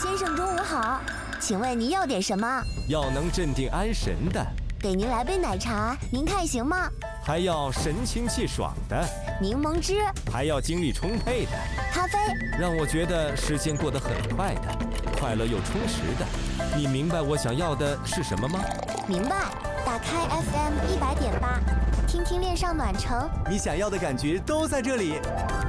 先生中午好，请问您要点什么？ 要能镇定安神的， 给您来杯奶茶，您看行吗？ 还要神清气爽的， 柠檬汁， 还要精力充沛的， 咖啡， 让我觉得时间过得很快的，快乐又充实的。你明白我想要的是什么吗？ 明白。打开 FM 100.8，听听恋上暖城， 你想要的感觉都在这里。